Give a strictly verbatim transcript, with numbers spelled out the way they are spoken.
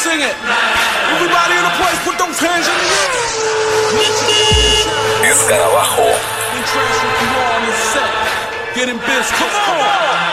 sing it. Everybody in the place, put those hands in the air. Escarabajo. Getting biz, come on.